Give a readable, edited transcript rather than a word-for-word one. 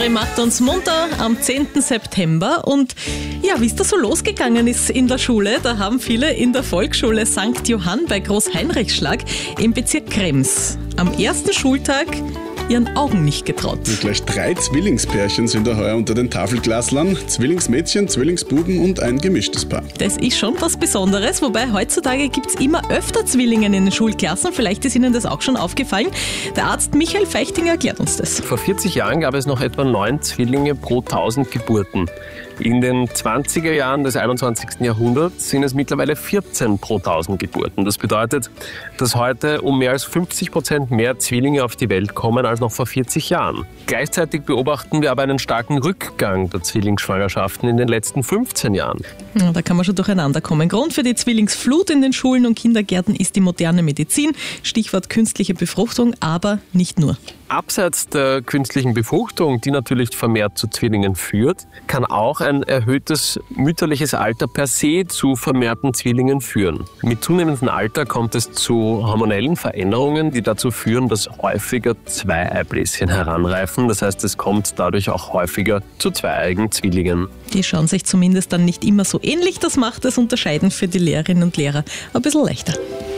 Macht uns munter am 10. September und ja, wie es da so losgegangen ist in der Schule, da haben viele in der Volksschule St. Johann bei Großheinrichsschlag im Bezirk Krems am ersten Schultag ihren Augen nicht getraut. Und gleich 3 Zwillingspärchen sind da heuer unter den Tafelglaslern. Zwillingsmädchen, Zwillingsbuben und ein gemischtes Paar. Das ist schon was Besonderes, wobei heutzutage gibt es immer öfter Zwillinge in den Schulklassen. Vielleicht ist Ihnen das auch schon aufgefallen. Der Arzt Michael Feichtinger erklärt uns das. Vor 40 Jahren gab es noch etwa 9 Zwillinge pro 1000 Geburten. In den 20er Jahren des 21. Jahrhunderts sind es mittlerweile 14 pro 1000 Geburten. Das bedeutet, dass heute um mehr als 50% mehr Zwillinge auf die Welt kommen als noch vor 40 Jahren. Gleichzeitig beobachten wir aber einen starken Rückgang der Zwillingsschwangerschaften in den letzten 15 Jahren. Ja, da kann man schon durcheinander kommen. Grund für die Zwillingsflut in den Schulen und Kindergärten ist die moderne Medizin. Stichwort künstliche Befruchtung, aber nicht nur. Abseits der künstlichen Befruchtung, die natürlich vermehrt zu Zwillingen führt, kann auch ein erhöhtes mütterliches Alter per se zu vermehrten Zwillingen führen. Mit zunehmendem Alter kommt es zu hormonellen Veränderungen, die dazu führen, dass häufiger Zweieibläschen heranreifen. Das heißt, es kommt dadurch auch häufiger zu zweieigen Zwillingen. Die schauen sich zumindest dann nicht immer so ähnlich. Das macht das Unterscheiden für die Lehrerinnen und Lehrer ein bisschen leichter.